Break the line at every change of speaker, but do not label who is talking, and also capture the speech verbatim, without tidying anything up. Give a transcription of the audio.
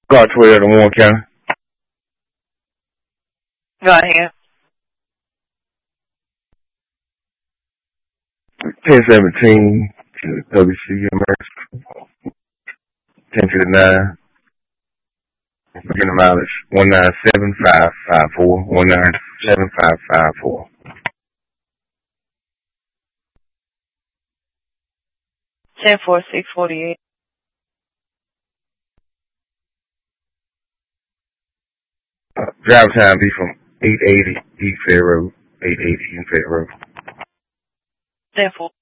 Car twelve to Warren County.
Go ahead.
ten seventeen to W C M S. ten fifty-nine. Getting the mileage. one nine seven five five four. one nine seven five five four.
ten four six forty-eight.
Uh, drive time be from eight eighty East Fair Road. eight eighty East Fair Road.
ten four.